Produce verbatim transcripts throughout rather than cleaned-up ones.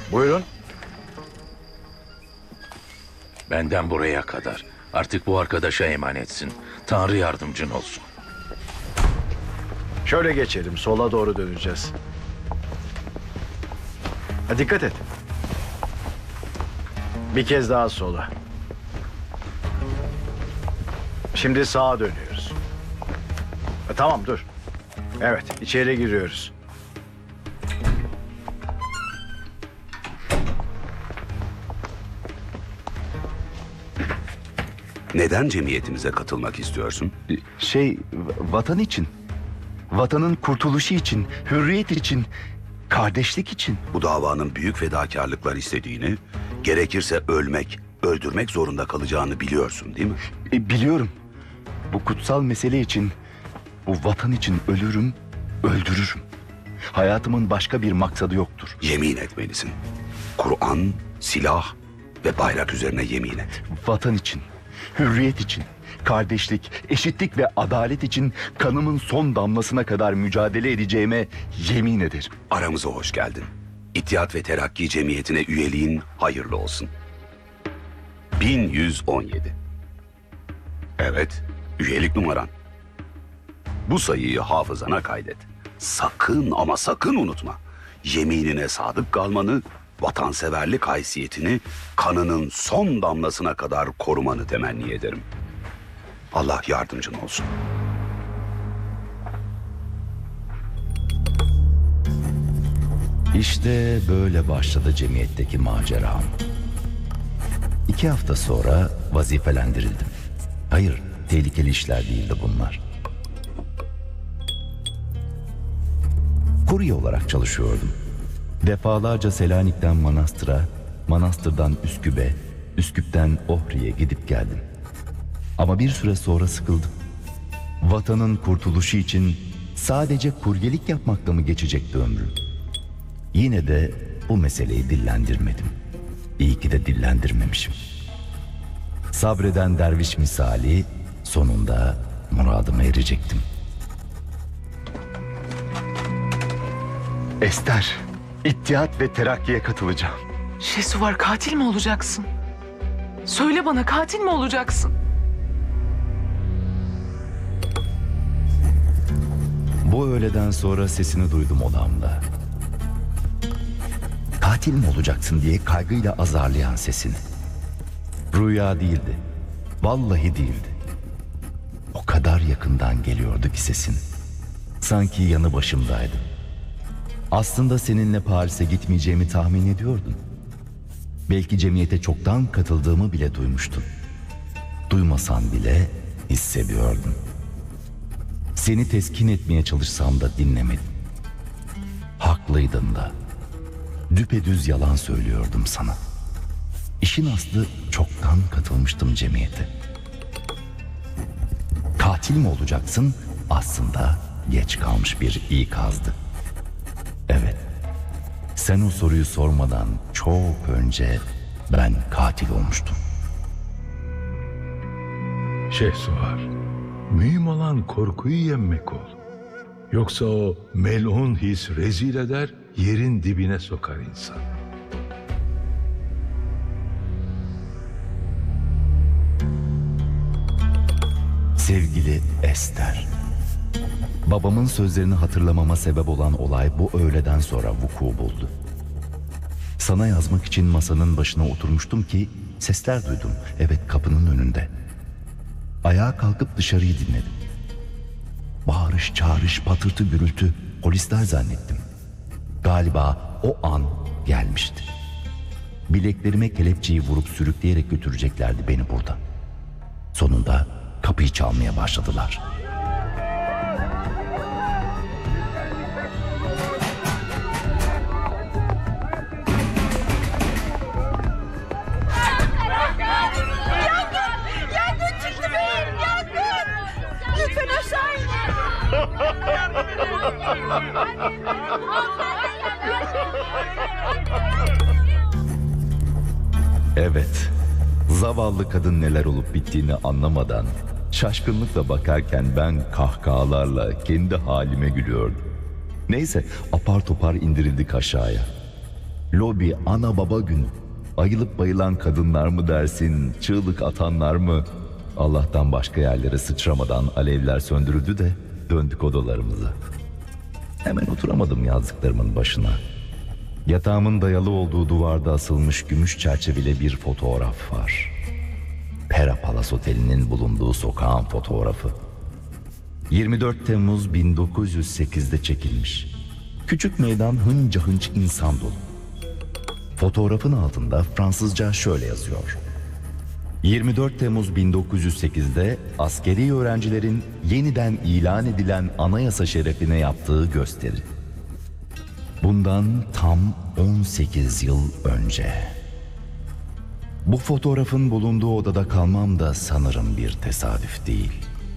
Buyurun. Benden buraya kadar. Artık bu arkadaşa emanetsin. Tanrı yardımcın olsun. Şöyle geçelim. Sola doğru döneceğiz. Ha, dikkat et. Bir kez daha sola. Şimdi sağa dönüyoruz. Ha, tamam dur. Evet, içeri giriyoruz. Neden cemiyetimize katılmak istiyorsun? Şey, vatan için. Vatanın kurtuluşu için, hürriyet için, kardeşlik için. Bu davanın büyük fedakarlıklar istediğini, gerekirse ölmek, öldürmek zorunda kalacağını biliyorsun değil mi? E, biliyorum. Bu kutsal mesele için, bu vatan için ölürüm, öldürürüm. Hayatımın başka bir maksadı yoktur. Yemin etmelisin. Kur'an, silah ve bayrak üzerine yemin et. Vatan için, hürriyet için, kardeşlik, eşitlik ve adalet için kanımın son damlasına kadar mücadele edeceğime yemin ederim. Aramıza hoş geldin. İttihat ve Terakki Cemiyeti'ne üyeliğin hayırlı olsun. bin yüz on yedi. Evet, üyelik numaran. Bu sayıyı hafızana kaydet. Sakın ama sakın unutma. Yeminine sadık kalmanı, vatanseverlik haysiyetini kanının son damlasına kadar korumanı temenni ederim. Allah yardımcın olsun. İşte böyle başladı cemiyetteki maceram. İki hafta sonra vazifelendirildim. Hayır, tehlikeli işler değildi bunlar. Kurye olarak çalışıyordum. Defalarca Selanik'ten Manastır'a, Manastır'dan Üsküp'e, Üsküp'ten Ohri'ye gidip geldim. Ama bir süre sonra sıkıldım. Vatanın kurtuluşu için sadece kuryelik yapmakla mı geçecekti ömrüm? Yine de bu meseleyi dillendirmedim. İyi ki de dillendirmemişim. Sabreden derviş misali sonunda muradıma erecektim. Ester, İttihat ve Terakki'ye katılacağım. Şesuvar, katil mi olacaksın? Söyle bana, katil mi olacaksın? Bu öğleden sonra sesini duydum odamda. Katil mi olacaksın diye kaygıyla azarlayan sesini. Rüya değildi. Vallahi değildi. O kadar yakından geliyordu ki sesin. Sanki yanı başımdaydı. Aslında seninle Paris'e gitmeyeceğimi tahmin ediyordun. Belki cemiyete çoktan katıldığımı bile duymuştun. Duymasan bile hissediyordun. Seni teskin etmeye çalışsam da dinlemedin. Haklıydın da. Düpedüz yalan söylüyordum sana. İşin aslı çoktan katılmıştım cemiyete. Katil mi olacaksın? Aslında geç kalmış bir ikazdı. Evet, sen o soruyu sormadan çok önce ben katil olmuştum. Şehsuvar, mühim olan korkuyu yenmek ol. Yoksa o melun his rezil eder, yerin dibine sokar insan. Sevgili Ester, babamın sözlerini hatırlamama sebep olan olay bu öğleden sonra vuku buldu. Sana yazmak için masanın başına oturmuştum ki sesler duydum. Evet, kapının önünde. Ayağa kalkıp dışarıyı dinledim. Bağırış, çağırış, patırtı, gürültü, polisler zannettim. Galiba o an gelmişti. Bileklerime kelepçeyi vurup sürükleyerek götüreceklerdi beni burada. Sonunda kapıyı çalmaya başladılar. Evet, zavallı kadın neler olup bittiğini anlamadan şaşkınlıkla bakarken ben kahkahalarla kendi halime gülüyordum. Neyse, apar topar indirildik aşağıya. Lobi ana baba günü. Ayılıp bayılan kadınlar mı dersin, çığlık atanlar mı? Allah'tan başka yerlere sıçramadan alevler söndürüldü de döndük odalarımıza. Hemen oturamadım yazdıklarımın başına. Yatağımın dayalı olduğu duvarda asılmış gümüş çerçeveli bir fotoğraf var. Pera Palace Oteli'nin bulunduğu sokağın fotoğrafı. yirmi dört Temmuz bin dokuz yüz sekizde çekilmiş. Küçük meydan hınca hınç insan dolu. Fotoğrafın altında Fransızca şöyle yazıyor. yirmi dört Temmuz bin dokuz yüz sekizde askeri öğrencilerin yeniden ilan edilen anayasa şerefine yaptığı gösteri. Bundan tam on sekiz yıl önce. Bu fotoğrafın bulunduğu odada kalmam da sanırım bir tesadüf değil.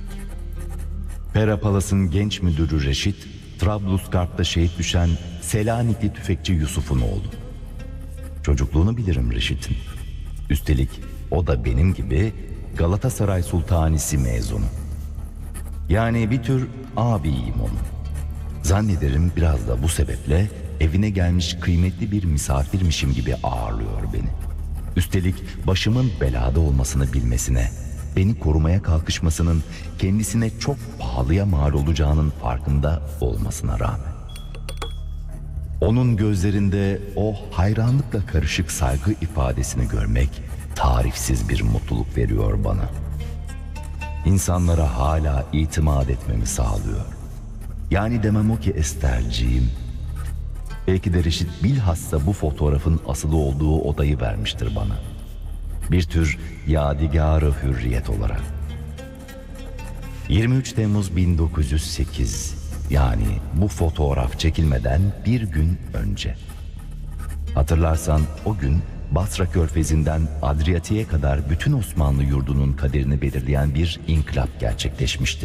Pera Palace'ın genç müdürü Reşit, Trablusgarp'ta şehit düşen Selanikli tüfekçi Yusuf'un oğlu. Çocukluğunu bilirim Reşit'in. Üstelik o da benim gibi Galatasaray Sultanisi mezunu. Yani bir tür ağabeyim onun. Zannederim biraz da bu sebeple evine gelmiş kıymetli bir misafirmişim gibi ağırlıyor beni. Üstelik başımın belada olmasını bilmesine, beni korumaya kalkışmasının kendisine çok pahalıya mal olacağının farkında olmasına rağmen. Onun gözlerinde o hayranlıkla karışık saygı ifadesini görmek tarifsiz bir mutluluk veriyor bana. İnsanlara hala itimat etmemi sağlıyor. Yani demem o ki Esterciğim, belki de Reşit bilhassa bu fotoğrafın asılı olduğu odayı vermiştir bana. Bir tür yadigarı hürriyet olarak. yirmi üç Temmuz bin dokuz yüz sekiz, yani bu fotoğraf çekilmeden bir gün önce. Hatırlarsan o gün Basra Körfezi'nden Adriyatik'e kadar bütün Osmanlı yurdunun kaderini belirleyen bir inkılap gerçekleşmişti.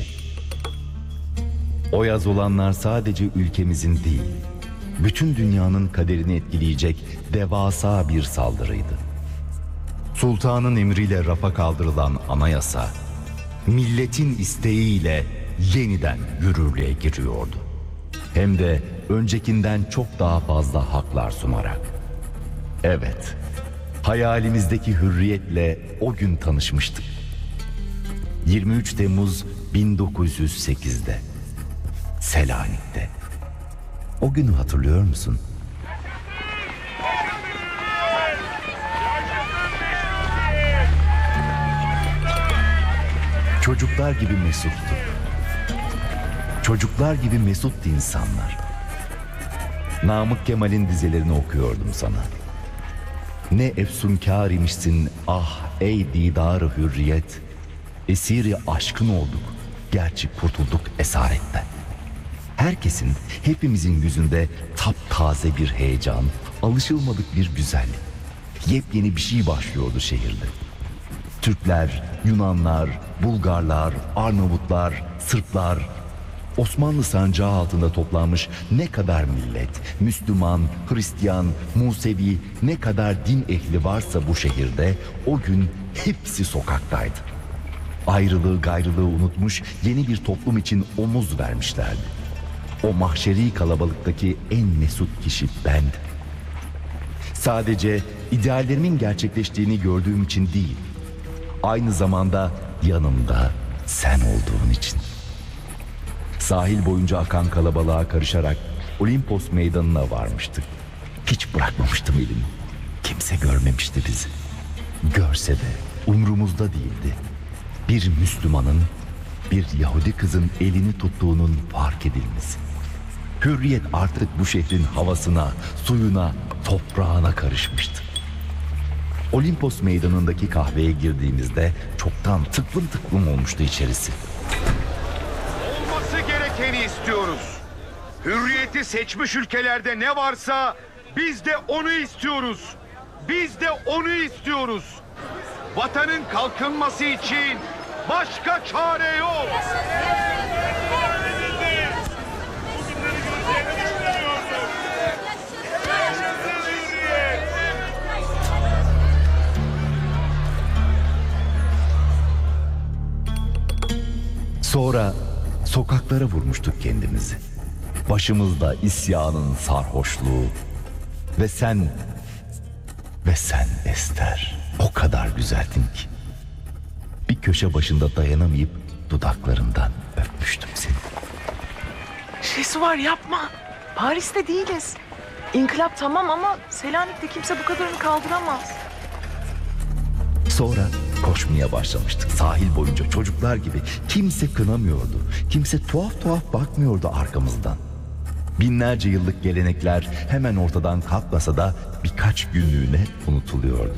O yaz olanlar sadece ülkemizin değil, bütün dünyanın kaderini etkileyecek devasa bir saldırıydı. Sultanın emriyle rafa kaldırılan anayasa, milletin isteğiyle yeniden yürürlüğe giriyordu. Hem de öncekinden çok daha fazla haklar sunarak. Evet, hayalimizdeki hürriyetle o gün tanışmıştık. yirmi üç Temmuz bin dokuz yüz sekizde, Selanik'te. O günü hatırlıyor musun? Çocuklar gibi mesuttu. Çocuklar gibi mesuttu insanlar. Namık Kemal'in dizelerini okuyordum sana. Ne efsunkâr imişsin ah ey didar-ı hürriyet. Esiri aşkın olduk, gerçi kurtulduk esaretten. Herkesin, hepimizin yüzünde taptaze bir heyecan, alışılmadık bir güzellik. Yepyeni bir şey başlıyordu şehirde. Türkler, Yunanlar, Bulgarlar, Arnavutlar, Sırplar, Osmanlı sancağı altında toplanmış ne kadar millet, Müslüman, Hristiyan, Musevi, ne kadar din ehli varsa bu şehirde o gün hepsi sokaktaydı. Ayrılığı gayrılığı unutmuş yeni bir toplum için omuz vermişlerdi. O mahşeri kalabalıktaki en mesut kişi bendim. Sadece ideallerimin gerçekleştiğini gördüğüm için değil, aynı zamanda yanımda sen olduğun için. Sahil boyunca akan kalabalığa karışarak Olimpos meydanına varmıştık. Hiç bırakmamıştım elimi. Kimse görmemişti bizi. Görse de umrumuzda değildi. Bir Müslümanın, bir Yahudi kızın elini tuttuğunun fark edilmesi. Hürriyet artık bu şehrin havasına, suyuna, toprağına karışmıştı. Olimpos meydanındaki kahveye girdiğimizde çoktan tıklım tıklım olmuştu içerisi. Olması gerekeni istiyoruz. Hürriyeti seçmiş ülkelerde ne varsa biz de onu istiyoruz. Biz de onu istiyoruz. Vatanın kalkınması için başka çare yok. Sonra sokaklara vurmuştuk kendimizi. Başımızda isyanın sarhoşluğu. Ve sen, ve sen Ester, o kadar güzeldin ki. Bir köşe başında dayanamayıp dudaklarından öpmüştüm seni. Şesuvar yapma. Paris'te değiliz. İnkılap tamam ama Selanik'te kimse bu kadarını kaldıramaz. Sonra koşmaya başlamıştık sahil boyunca çocuklar gibi. Kimse kınamıyordu. Kimse tuhaf tuhaf bakmıyordu arkamızdan. Binlerce yıllık gelenekler hemen ortadan kalkmasa da birkaç günlüğüne unutuluyordu.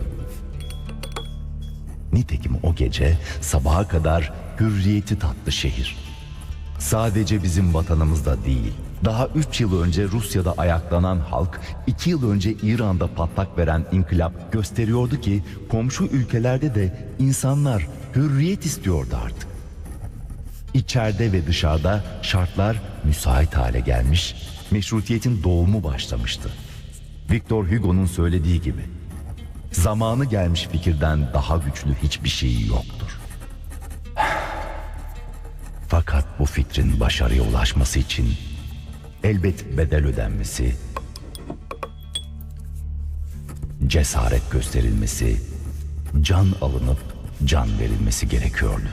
Nitekim o gece sabaha kadar hürriyeti tattı şehir. Sadece bizim vatanımızda değil, daha üç yıl önce Rusya'da ayaklanan halk, iki yıl önce İran'da patlak veren inkılap gösteriyordu ki komşu ülkelerde de insanlar hürriyet istiyordu artık. İçeride ve dışarıda şartlar müsait hale gelmiş, meşrutiyetin doğumu başlamıştı. Victor Hugo'nun söylediği gibi, zamanı gelmiş fikirden daha güçlü hiçbir şey yoktur. Fakat bu fikrin başarıya ulaşması için elbet bedel ödenmesi, cesaret gösterilmesi, can alınıp can verilmesi gerekiyordu.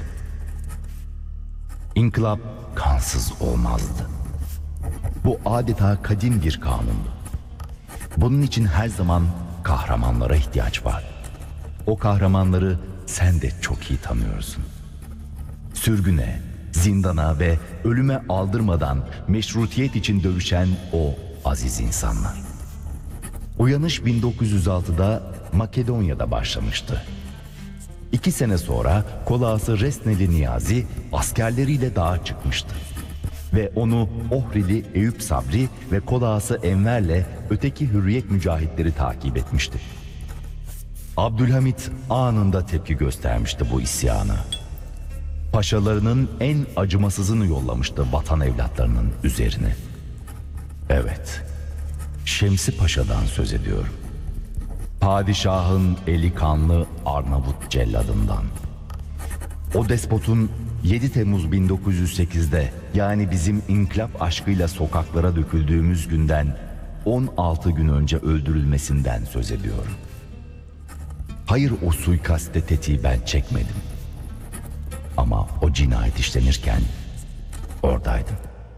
İnkılap kansız olmazdı. Bu adeta kadim bir kanundu. Bunun için her zaman kahramanlara ihtiyaç var. O kahramanları sen de çok iyi tanıyorsun. Sürgüne, zindana ve ölüme aldırmadan meşrutiyet için dövüşen o aziz insanlar. Uyanış bin dokuz yüz altıda Makedonya'da başlamıştı. İki sene sonra kolağası Resneli Niyazi askerleriyle dağa çıkmıştı. Ve onu Ohrili Eyüp Sabri ve kolağası Enver'le öteki hürriyet mücahitleri takip etmişti. Abdülhamit anında tepki göstermişti bu isyana. Paşalarının en acımasızını yollamıştı vatan evlatlarının üzerine. Evet, Şemsi Paşa'dan söz ediyorum. Padişahın eli kanlı Arnavut celladından. O despotun yedi Temmuz bin dokuz yüz sekizde yani bizim inkılap aşkıyla sokaklara döküldüğümüz günden on altı gün önce öldürülmesinden söz ediyorum. Hayır, o suikaste tetiği ben çekmedim. Ama o cinayet işlenirken oradaydım.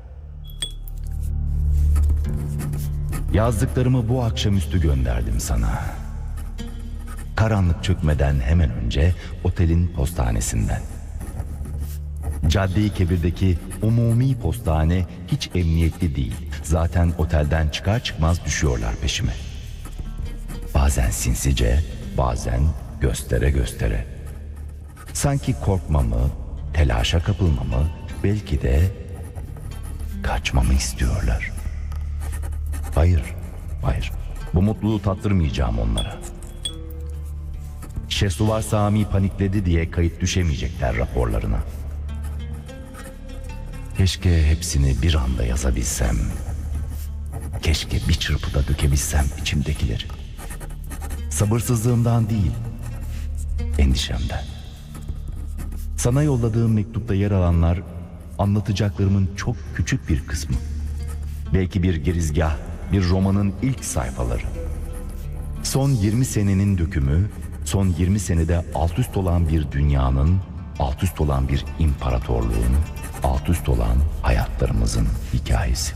Yazdıklarımı bu akşamüstü gönderdim sana. Karanlık çökmeden hemen önce otelin postanesinden. Cadde-i Kebir'deki umumi postane hiç emniyetli değil. Zaten otelden çıkar çıkmaz düşüyorlar peşime. Bazen sinsice, bazen göstere göstere. Sanki korkmamı, telaşa kapılmamı, belki de kaçmamı istiyorlar. Hayır, hayır. Bu mutluluğu tattırmayacağım onlara. Şesuvar Sami panikledi diye kayıt düşemeyecekler raporlarına. Keşke hepsini bir anda yazabilsem. Keşke bir çırpıda dökebilsem içimdekileri. Sabırsızlığımdan değil, endişemden. Sana yolladığım mektupta yer alanlar anlatacaklarımın çok küçük bir kısmı. Belki bir girizgah, bir romanın ilk sayfaları. Son yirmi senenin dökümü, son yirmi senede alt üst olan bir dünyanın, alt üst olan bir imparatorluğun, alt üst olan hayatlarımızın hikayesi.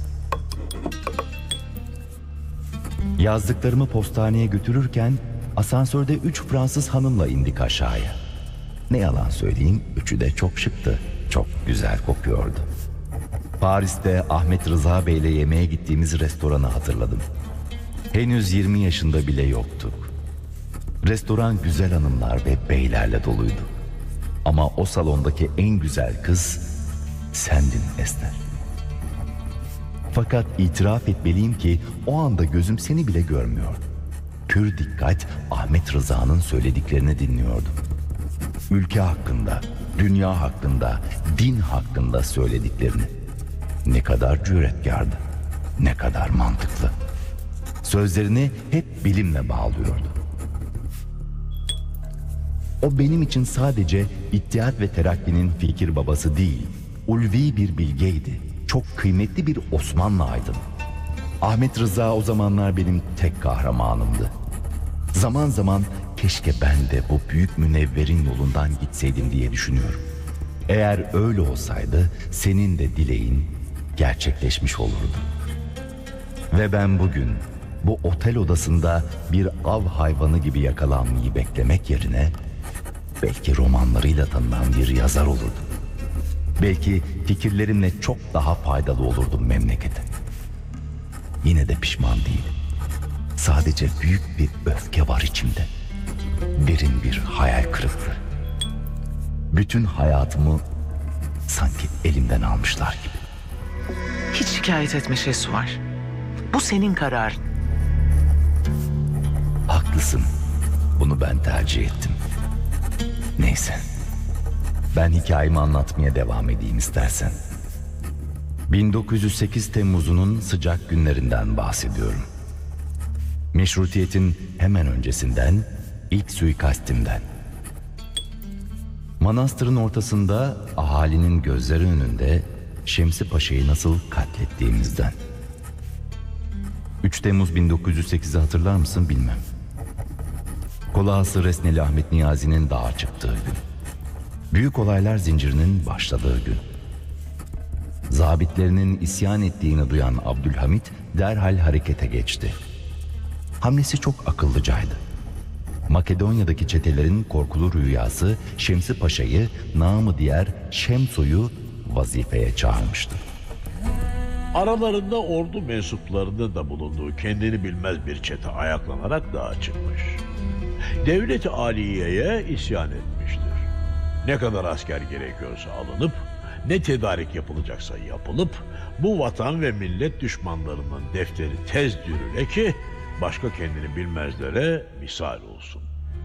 Yazdıklarımı postaneye götürürken asansörde üç Fransız hanımla indik aşağıya. Ne yalan söyleyeyim, üçü de çok şıktı, çok güzel kokuyordu. Paris'te Ahmet Rıza Bey'le yemeğe gittiğimiz restoranı hatırladım. Henüz yirmi yaşında bile yoktuk. Restoran güzel hanımlar ve beylerle doluydu. Ama o salondaki en güzel kız sendin Ester. Fakat itiraf etmeliyim ki o anda gözüm seni bile görmüyordu. Pür dikkat Ahmet Rıza'nın söylediklerini dinliyordum. Ülke hakkında, dünya hakkında, din hakkında söylediklerini. Ne kadar cüretkardı, ne kadar mantıklı. Sözlerini hep bilimle bağlıyordu. O benim için sadece İttihat ve Terakki'nin fikir babası değil, ulvi bir bilgeydi. Çok kıymetli bir Osmanlı aydın. Ahmet Rıza o zamanlar benim tek kahramanımdı. Zaman zaman keşke ben de bu büyük münevverin yolundan gitseydim diye düşünüyorum. Eğer öyle olsaydı senin de dileğin gerçekleşmiş olurdu. Ve ben bugün bu otel odasında bir av hayvanı gibi yakalanmayı beklemek yerine belki romanlarıyla tanınan bir yazar olurdum. Belki fikirlerimle çok daha faydalı olurdum memlekete. Yine de pişman değilim. Sadece büyük bir öfke var içimde. Derin bir hayal kırıklığı. Bütün hayatımı sanki elimden almışlar gibi. Hiç şikayet etme Şesuvar. Bu senin kararın. Haklısın. Bunu ben tercih ettim. Neyse. Ben hikayemi anlatmaya devam edeyim istersen. bin dokuz yüz sekiz Temmuz'unun sıcak günlerinden bahsediyorum. Meşrutiyetin hemen öncesinden, ilk suikastimden. Manastırın ortasında ahalinin gözleri önünde Şemsi Paşa'yı nasıl katlettiğimizden. üç Temmuz bin dokuz yüz sekiz'i hatırlar mısın bilmem. Kolağası Resneli Ahmet Niyazi'nin dağa çıktığı gün. Büyük olaylar zincirinin başladığı gün. Zabitlerinin isyan ettiğini duyan Abdülhamit derhal harekete geçti. Hamlesi çok akıllıcaydı. Makedonya'daki çetelerin korkulu rüyası Şemsi Paşa'yı, namı diğer Şemso'yu vazifeye çağırmıştı. Aralarında ordu mensuplarının da bulunduğu kendini bilmez bir çete ayaklanarak dağa çıkmış. Devlet-i Aliye'ye isyan etmiştir. Ne kadar asker gerekiyorsa alınıp, ne tedarik yapılacaksa yapılıp, bu vatan ve millet düşmanlarının defteri tez dürüle ki, başka kendini bilmezlere misal olsun.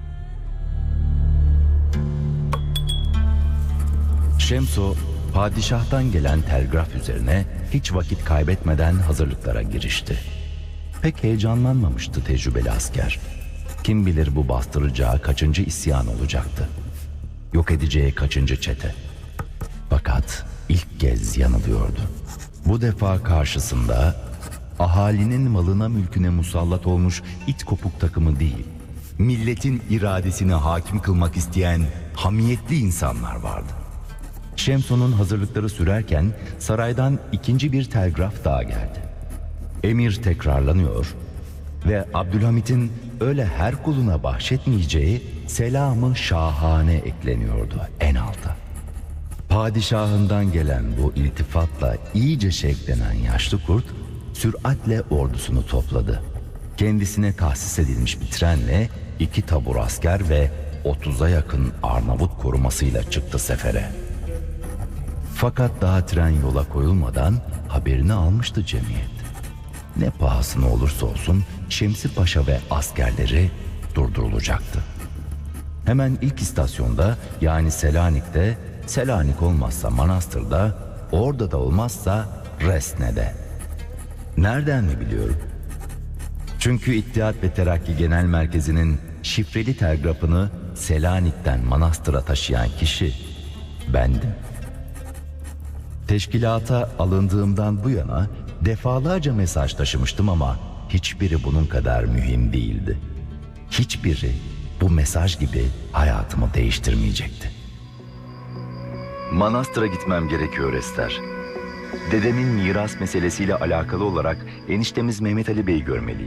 Şemso, padişahtan gelen telgraf üzerine hiç vakit kaybetmeden hazırlıklara girişti. Pek heyecanlanmamıştı tecrübeli asker. Kim bilir bu bastıracağı kaçıncı isyan olacaktı. Yok edeceği kaçıncı çete. Fakat ilk kez yanılıyordu. Bu defa karşısında ahalinin malına mülküne musallat olmuş it kopuk takımı değil, milletin iradesine hakim kılmak isteyen hamiyetli insanlar vardı. Şemso'nun hazırlıkları sürerken saraydan ikinci bir telgraf daha geldi. Emir tekrarlanıyor ve Abdülhamit'in öyle her kuluna bahşetmeyeceği selamı şahane ekleniyordu en alta. Padişahından gelen bu iltifatla iyice şevklenen yaşlı kurt süratle ordusunu topladı. Kendisine tahsis edilmiş bir trenle iki tabur asker ve otuza yakın Arnavut korumasıyla çıktı sefere. Fakat daha tren yola koyulmadan haberini almıştı cemiyet. Ne pahasına olursa olsun Şemsi Paşa ve askerleri durdurulacaktı. Hemen ilk istasyonda, yani Selanik'te, Selanik olmazsa Manastır'da, orada da olmazsa Resne'de. Nereden mi biliyorum? Çünkü İttihat ve Terakki Genel Merkezi'nin şifreli telgrafını Selanik'ten Manastır'a taşıyan kişi bendim. Teşkilata alındığımdan bu yana defalarca mesaj taşımıştım ama hiçbiri bunun kadar mühim değildi. Hiçbiri bu mesaj gibi hayatımı değiştirmeyecekti. Manastır'a gitmem gerekiyor Ester. Dedemin miras meselesiyle alakalı olarak eniştemiz Mehmet Ali Bey'i görmeliyim.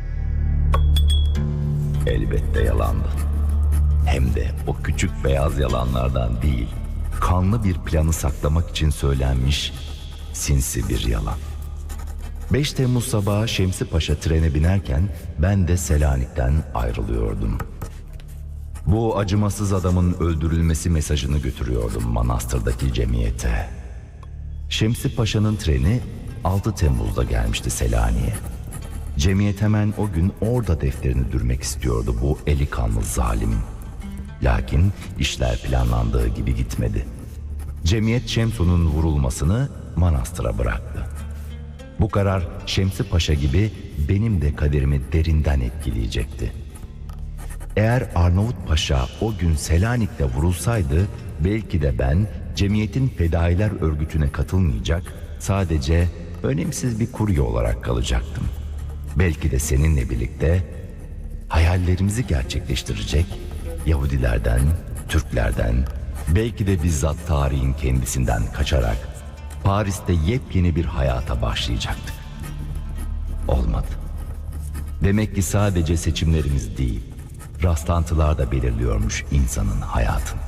Elbette yalandı. Hem de o küçük beyaz yalanlardan değil, kanlı bir planı saklamak için söylenmiş sinsi bir yalan. beş Temmuz sabahı Şemsi Paşa trene binerken ben de Selanik'ten ayrılıyordum. Bu acımasız adamın öldürülmesi mesajını götürüyordum Manastır'daki cemiyete. Şemsi Paşa'nın treni altı Temmuz'da gelmişti Selanik'e. Cemiyet hemen o gün orada defterini dürmek istiyordu bu eli kanlı zalimin. Lakin işler planlandığı gibi gitmedi. Cemiyet Şemso'nun vurulmasını Manastır'a bıraktı. Bu karar Şemsi Paşa gibi benim de kaderimi derinden etkileyecekti. Eğer Arnavut Paşa o gün Selanik'te vurulsaydı belki de ben cemiyetin fedailer örgütüne katılmayacak, sadece önemsiz bir kurye olarak kalacaktım. Belki de seninle birlikte hayallerimizi gerçekleştirecek Yahudilerden, Türklerden, belki de bizzat tarihin kendisinden kaçarak Paris'te yepyeni bir hayata başlayacaktık. Olmadı. Demek ki sadece seçimlerimiz değil, rastlantılar da belirliyormuş insanın hayatını.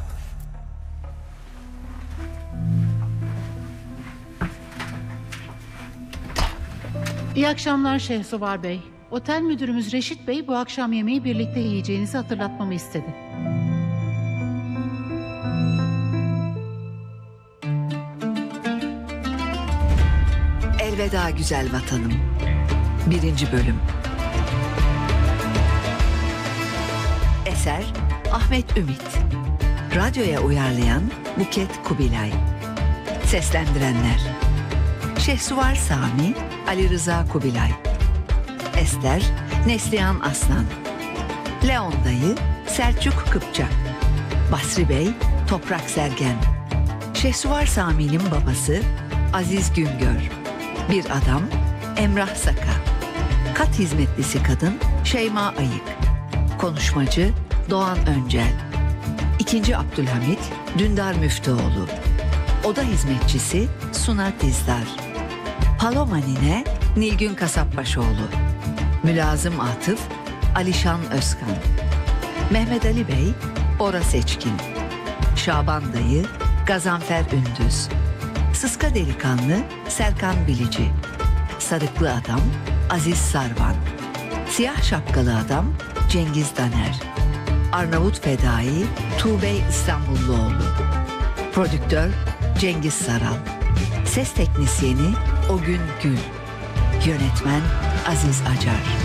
İyi akşamlar Şehsuvar Bey. Otel müdürümüz Reşit Bey bu akşam yemeği birlikte yiyeceğinizi hatırlatmamı istedi. Elveda güzel vatanım. Birinci bölüm. Eser Ahmet Ümit. Radyoya uyarlayan Buket Kubilay. Seslendirenler Şehsuvar Sami, Ali Rıza Kubilay. Ester Neslihan Aslan. Leon dayı Selçuk Kıpçak. Basri Bey Toprak Sergen. Şehsuvar Sami'nin babası Aziz Güngör. Bir adam Emrah Saka. Kat hizmetlisi kadın Şeyma Ayık. Konuşmacı Doğan Öncel. İkinci Abdülhamit Dündar Müftüoğlu. Oda hizmetçisi Suna Dizdar. Paloma Nine Nilgün Kasapbaşoğlu. Mülazım Atıf Alişan Özkan. Mehmet Ali Bey Bora Seçkin. Şaban dayı Gazanfer Ündüz. Sıska delikanlı Serkan Bilici. Sarıklı adam Aziz Sarvan. Siyah şapkalı adam Cengiz Daner. Arnavut fedai Tuğbey İstanbulluoğlu. Prodüktör Cengiz Saral. Ses teknisyeni Ogün Gül. Yönetmen Aziz Acar.